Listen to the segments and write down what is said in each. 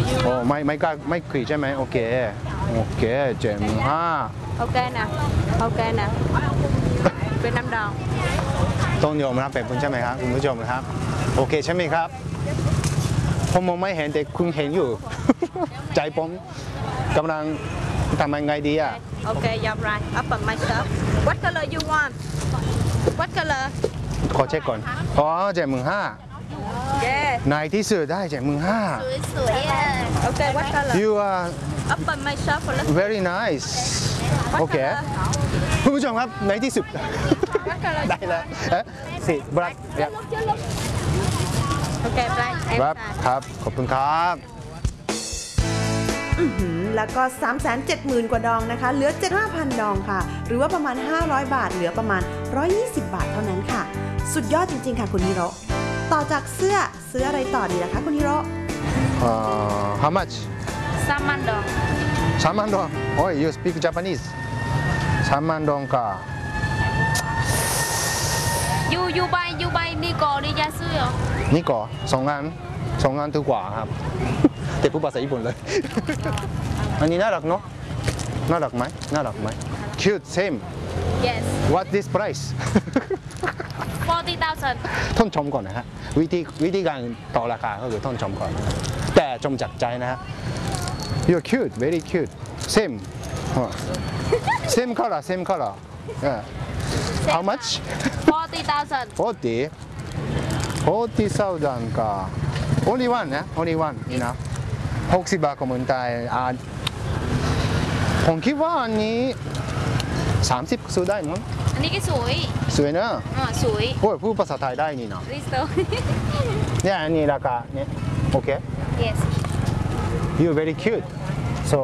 you โอ้ไม่กล้าไม่ขรี่ใช่ไหมโอเค75,000 โอเคนะเป็นน้ำดองต้องยอมรับแบบคุณใช่ไหมครับคุณผู้ชมครับโอเคใช่ไหมครับผมมองไม่เห็นแต่คุณเห็นอยู่ ใจผมกำลังทำยังไงดีอ่ะโอเคยอมรับ up on myself what color you want what color ขอเช็คก่อนอ๋อ75,000ในที่สุดได้75,000 สวยอ่ะโอเค what color You are up on myself very nice โอเคคุณผู้ชมครับในที่สุด what color ได้แล้วสิบลัดโอเคไปครับขอบคุณครับแล้วก็ 370,000 กว่าดองนะคะเหลือ 75,000 ดองค่ะหรือว่าประมาณ500 บาทเหลือประมาณ120 บาทเท่านั้นค่ะสุดยอดจริงๆค่ะคุณฮิโร่ต่อจากเสื้ออะไรต่อดีล่ะคะคุณฮิโร่ How much 3,000 ดอง 3만 동 Oh you speak Japanese 3만 동かยูใบนี่ก่อนนี่ยาซื้อเหรอนี่ก่อ2 อันถูกกว่าครับ แต่พูดภาษาญี่ปุ่นเลย อันนี้น่ารักเนาะน่ารักไหม Cute same yes What this price 40,000 ต้องชมก่อนนะฮะวิธีการต่อราคาก็คือต้องชมก่อนแต่ชมจากใจนะฮะ You're cute very cute same same color yeah. How much 40,000 40,000か Only one นะ Only one นี่นะ60 บาทของเมืองไทยผมคิดว่าอันนี้30ซื้อได้มั้งอันนี้ก็สวยนะสวยโอ้ยพูดภาษาไทยได้นี่นะริสโตเนี่ยอันนี้ราคาเนี่ยโอเค yes You very cute so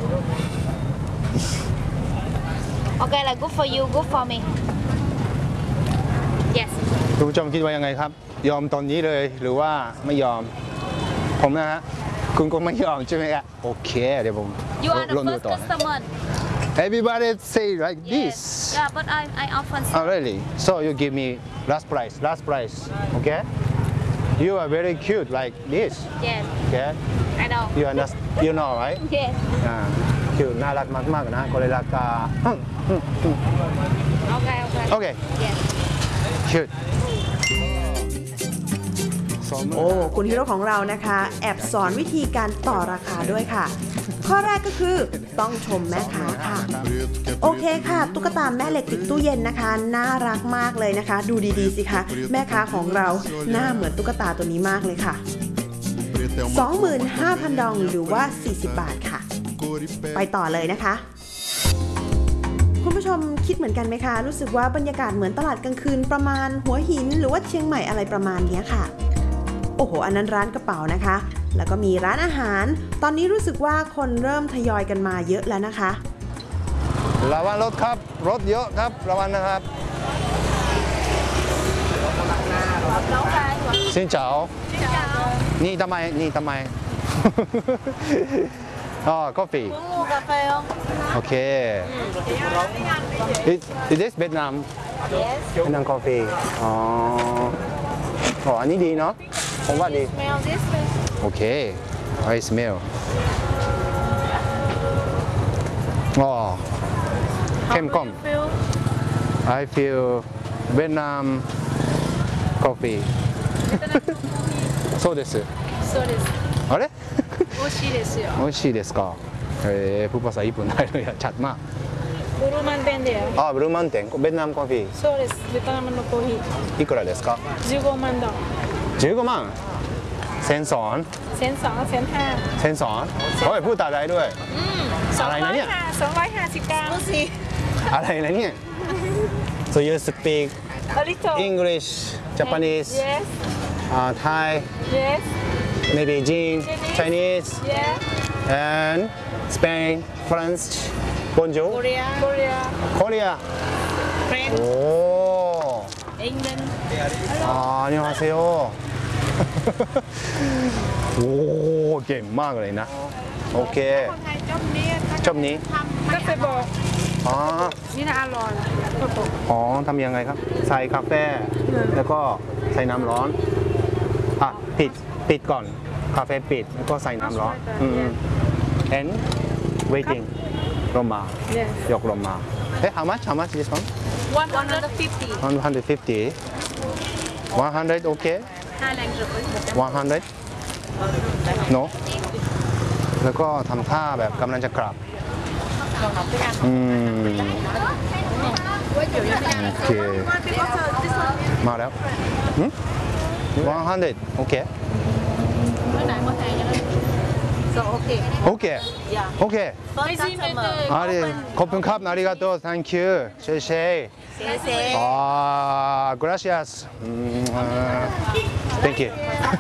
โอเค like good for you good for me yes คุณผู้ชมคิดว่ายังไงครับยอมตอนนี้เลยหรือว่าไม่ยอมผมนะฮะคุณก็ไม่ยอมใช่ไหมครับโอเคเดี๋ยวผม You are the first customer Everybody say like this Yeah but I often Oh really So you give me last price okay You are very cute like this Yes Okay I know You understand You know right Yes cute น่ารักมากๆนะก็เลยราคาโอเค Yes cute โอ้คุณฮิโร่ของเรานะคะแอบสอนวิธีการต่อราคาด้วยค่ะข้อแรกก็คือต้องชมแม่ค้าค่ะโอเคค่ะตุ๊กตาแม่เหล็กติดตู้เย็นนะคะน่ารักมากเลยนะคะดูดีๆสิคะแม่ค้าของเราหน้าเหมือนตุ๊กตาตัวนี้มากเลยค่ะ 25,000 ดองหรือว่า40 บาทค่ะไปต่อเลยนะคะคุณผู้ชมคิดเหมือนกันไหมคะรู้สึกว่าบรรยากาศเหมือนตลาดกลางคืนประมาณหัวหินหรือว่าเชียงใหม่อะไรประมาณนี้ค่ะโอ้โหอันนั้นร้านกระเป๋านะคะแล้วก็มีร้านอาหารตอนนี้รู้สึกว่าคนเริ่มทยอยกันมาเยอะแล้วนะคะระวังรถครับรถเยอะครับระวังนะครับสินเจ้านี่ทำไม อ๋อกาแฟโอเค Is this Vietnam Vietnam coffee อ๋ออันนี้ดีเนาะผมว่าดีโอเค I smell อ๋อเข้มข้น I feel Vietnam coffee そうですあれ美味しいですよ美味しいですかพูดภาษาญี่ปุ่นได้เลยชัดมากブルーマン店だよブルーマン店ベトナムコーヒーそうですベトナムのコーヒーいくらですか 15万ドン 15万1,200 1,200โอ้ยพูดตาได้ด้วยอะไรนะเนี่ย 250กรัมอะไรนะเนี่ย So you speak English Japanese Yes Thai Yes maybe Chinese and Spain France Bonjour Korea French 오 England 안녕하세요โอ้เก่งมากเลยนะโอเคชอบนี้ก็ไปบอกนี่นะอร่อยทำยังไงครับใส่กาแฟแล้วก็ใส่น้ำร้อนปิดก่อนคาเฟ่ปิดแล้วก็ใส่น้ำร้อนand waiting ลงมา Yes. ยกลงมาhow much this one 150. 150 100 okay 100 no แล้วก็ทำท่าแบบกำลังจะกลับโอเคมาแล้ว100 โอเค So okay. โอเค Yeah. โอเค First customer. ขอบคุณครับありがとう thank you เช่gracias thank you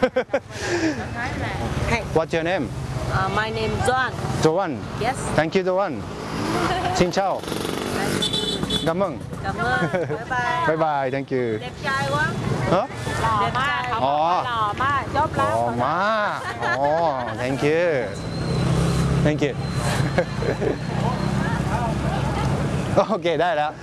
what's your name My name is Joan. Joan Yes. thank you Joan xin chào cảm ơn Cảm ơn. Bye bye. bye bye thank you Đẹp trai quá. hả Đẹp trai. Lò ma. Chốt lắm. มาอ๋อ thank you thank you โอเคได้แล้ว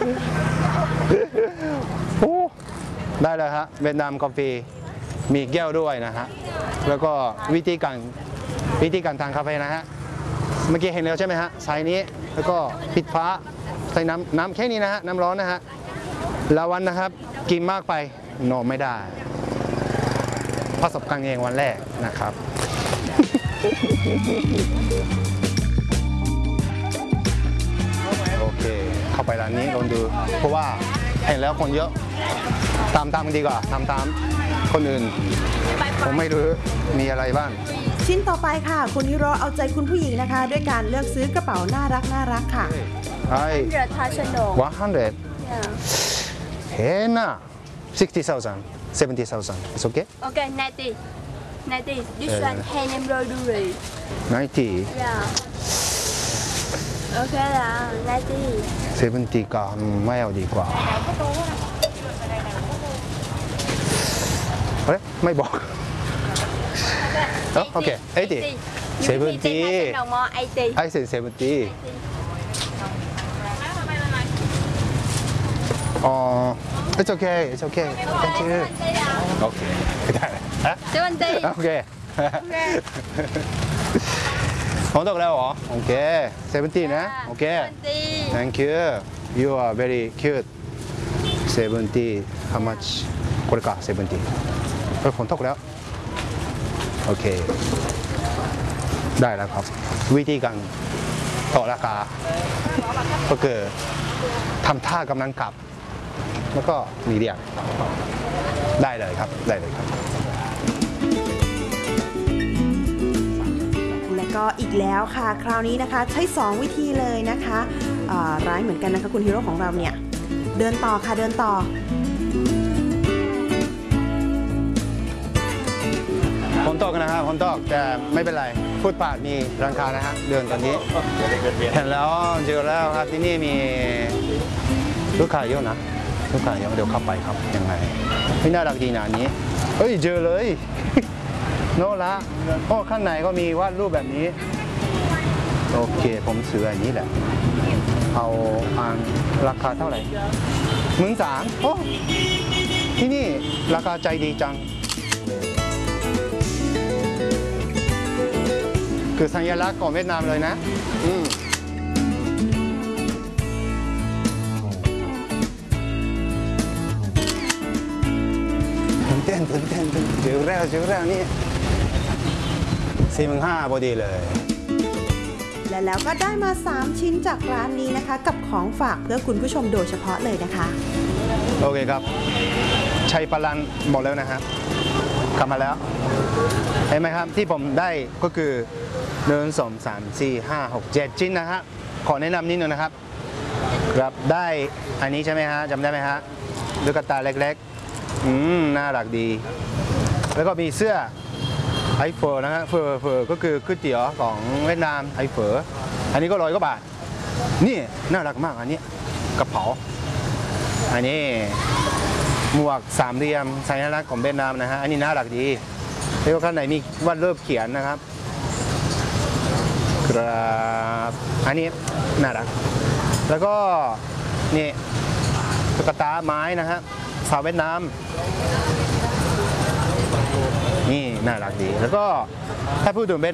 โอ้ได้แล้วฮะเวียดนามกาแฟมีแก้วด้วยนะฮะแล้วก็วิธีการทานกาแฟนะฮะเมื่อกี้เห็นแล้วใช่ไหมฮะใส่นี้แล้วก็ปิดฟ้าใส่น้ำแค่นี้นะฮะน้ำร้อนนะฮะแล้ววันนะครับกินมากไปนอนไม่ได้ประสบการณ์เองวันแรกนะครับ โอเคเข้าไปร้านนี้ลองดูเพราะว่าเห็นแล้วคนเยอะตามดีกว่าตามคนอื่นผมไม่รู้มีอะไรบ้างชิ้นต่อไปค่ะคุณฮิโร่เอาใจคุณผู้หญิงนะคะ ด้วยการเลือกซื้อกระเป๋าน่ารักค่ะไอ้100 เห็นนะ60,000 70,000 it's okay Okay, 90. 90. This one hand embroidery. 90 Yeah. Okay là 90. 70ก็ไม่เอาดีกว่าเฮ้ยไม่บอกโอเค80 70 đồng mo 80. I said 70 อ๋อ it's okay it's okay thank you โอเคได้ฮะ 70. โอเคผมตกแล้วเหรอโอเค70นะโอเค 70. thank you you are very cute 70 how much これか70ผมตกแล้วโอเคได้แล้วครับวิธีการต่อราคาก็คือทำท่ากำลังกลับแล้วก็มีเรียกได้เลยครับและก็อีกแล้วค่ะ คราวนี้นะคะใช้ 2 วิธีเลยนะคะร้ายเหมือนกันนะคะคุณฮีโร่ของเราเนี่ยเดินต่อค่ะเดินต่อฝนตกนะครับฝนตกแต่ไม่เป็นไรฟุตบาทมีร้านค้านะฮะเดินตอนนี้เห็นแล้วเจอแล้วครับที่นี่มีลูกค้าเยอะนะลูกค้าเยอะเดี๋ยวเข้าไปครับยังไงไม่น่ารักดีนะอันนี้เฮ้ยเจอเลย โน่ละโอ้ข้างในก็มีวาดรูปแบบนี้โอเคผมซื้ออันนี้แหละเอาราคาเท่าไหร่13,000โอ้ที่นี่ราคาใจดีจังคือสัญลักษณ์ของเวียดนามเลยนะตื่นเต้นเจอแล้วนี่45พอดีเลยและแล้วก็ได้มา 3 ชิ้นจากร้านนี้นะคะ กับของฝากเพื่อคุณผู้ชมโดยเฉพาะเลยนะคะโอเคครับชัยปรันหมดแล้วนะครับกลับมาแล้วเห็นไหมครับที่ผมได้ก็คือ1 2 3 4 5 6 7ชิ้นนะฮะขอแนะนำนิดนึงนะครับครับได้อันนี้ใช่ไหมฮะจำได้ไหมฮะลูกกระตาเล็กๆน่ารักดีแล้วก็มีเสื้อไอเฟอร์นะฮะเฟอร์ก็คือก๋วยเตี๋ยวของเวียดนามไอเฟอร์อันนี้ก็100 กว่าบาทนี่น่ารักมากอันนี้กระเป๋าอันนี้หมวก3 เหลี่ยมสัญลักษณ์ของเวียดนามนะฮะอันนี้น่ารักดีแล้วก็ข้างในมีวาดรูปเขียนนะครับครับอันนี้น่ารักแล้วก็นี่ตุ๊กตาไม้นะฮะสาวเวียดนามนี่น่ารักดีแล้วก็ถ้าพูดถึงเป็น